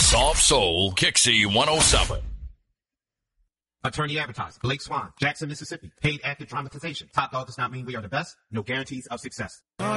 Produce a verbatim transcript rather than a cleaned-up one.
Soft Soul, Kixie one oh seven. Attorney advertiser, Blake Swan, Jackson, Mississippi. Paid active dramatization. Top dog does not mean we are the best. No guarantees of success.